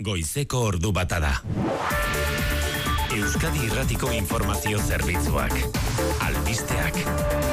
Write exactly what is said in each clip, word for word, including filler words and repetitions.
Goizeko ordu bata da. Euskadi Irratiko Informazio Zerbitzuak. Albisteak.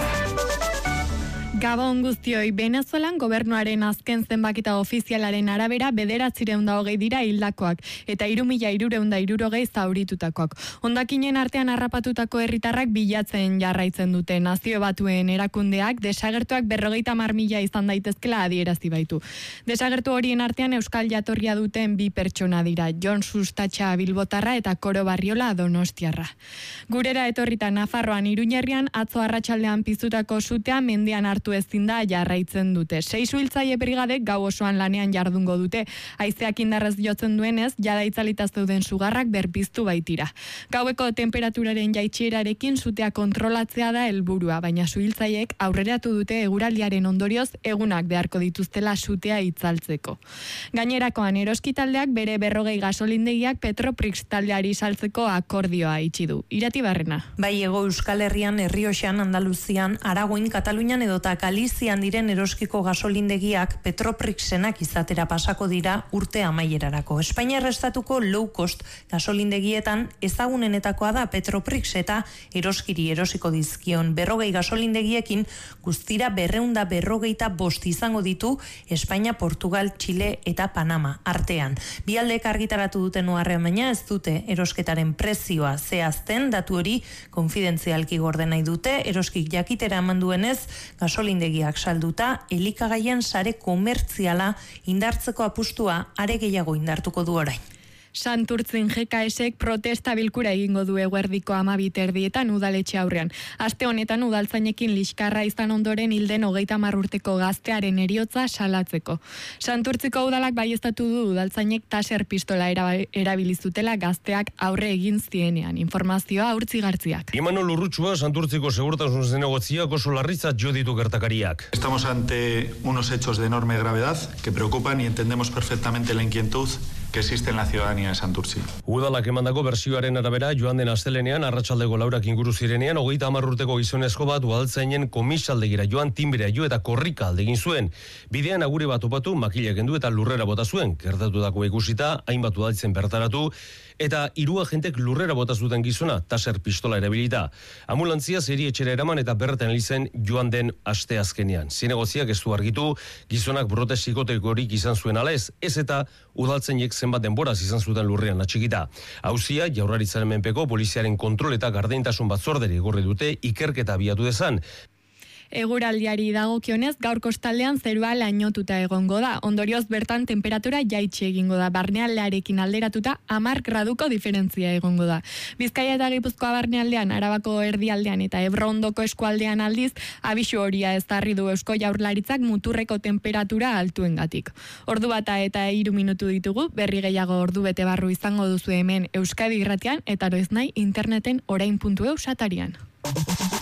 Gabon guztioi, Venezuelan gobernuaren azken zenbaketa ofizialaren arabera bederatziehun eta hogei dira hildakoak eta hiru mila hirurehun eta hirurogei zauritutakoak. Hondakinen artean harrapatutako herritarrak bilatzen jarraitzen dute. Nazio Batuen erakundeak desagertuak berrogeita hamar mila izan daitezkela adierazi baitu. Desagertu horien artean euskal jatorria duten bi pertsona dira, Jon Sustatxa Bilbotarra eta Koro Barriola Donostiarra. Gurera etorrita Nafarroan Iruñerrian atzo arratsaldean piztutako sutea mendean hartu ezin da jarraitzen dute. Sei suhiltzaile brigadek gau osoan lanean jardungo dute. Haizeak indarrez jotzen duenez, jada itzalita zeuden sugarrak berpiztu baitira. Gaueko temperaturaren jaitsierarekin sutea kontrolatzea da helburua, baina suhiltzaileek aurreratu dute eguraldiaren ondorioz egunak beharko dituztela sutea itzaltzeko. Gainerakoan eroskitaldeak bere berrogei gasolindegiak Petroprix taldeari saltzeko akordioa itxi du. Irati Barrena. Bai, Hego Euskal Herrian, Errioxan, Andaluzian, Aragoin, Katalunian edota Galizian diren eroskiko gasolindegiak Petroprixenak izatera pasako dira urte amaierarako. Espainiar estatuko low cost gasolindegietan ezagunenetakoa da Petroprix eta eroskiri erosiko dizkion berrogei gasolindegiekin guztira berreunda berrogeita bost izango ditu Espainia, Portugal, Txile eta Panama artean. Bi aldeek argitaratu duten oharrean baina ez dute erosketaren prezioa zehazten, datu hori konfidentzialki gorde nahi dute, eroskik jakitera eman duenez gasolindegiak salduta, elikagaien sare komertziala indartzeko apustua are gehiago indartuko du orain. Santurtzin G K Sek protesta bilkura egingo du eguerdiko hamabi erdietan udaletxe aurrean. Aste honetan udaltzainekin liskarra izan ondoren hilden hogeita hamar urteko gaztearen heriotza salatzeko. Santurtziko udalak baieztatu du udaltzainek taser pistola erabili zutela gazteak aurre egin zienean. Informazioa Urtzigartziak. Imanol Urrutsua Santurtziko segurtasun zinegotziak oso larritzat jo ditu gertakariak. Estamos ante unos hechos de enorme gravedad que preocupan y entendemos perfectamente la inquietud que existe en la ciudadanía de Santurtzi. Udalak emandako bersioaren arabera joan den astelenean arratsaldeko laurak inguru zirenean hogeita hamar urteko gizonezko bat udaltzainen komisaldegira joan tinbrea jo eta korrika alde egin zuen. Bidean agure bat topatu, makila kendu eta lurrera bota zuen. Gertatutako ikusita hainbat udaltzen bertaratu eta hiru agentek lurrera bota zuten gizona taser pistola erabilita. Ambulantzia zeri etxera eraman eta bertan hilizen joan den aste azkenean. Zinegoziak ez du argitu gizonak brote psikotekorik izan zuen ala ez, ez eta udaltzainek zenbat denboraz izan zuten lurrean atxikita. Hauzia, Jaurlaritzaren menpeko poliziaren kontrol eta gardentasun batzorderi igorri dute ikerketa abiatu dezan. Eguraldiari dagokionez gaur kostaldean zerua lainotuta egongo da. Ondorioz bertan temperatura jaitsi egingo da. Barnealdearekin alderatuta hamar graduko diferentzia egongo da. Bizkaia eta Gipuzkoa barnealdean, Arabako erdialdean eta Ebro ondoko eskualdean aldiz abisu horia ezarri du Eusko Jaurlaritzak muturreko temperatura altuengatik. Ordu bata eta hiru minutu ditugu, berri gehiago ordu bete barru izango duzu hemen Euskadi Irratian eta noiznahi interneten orain puntu eu satarian.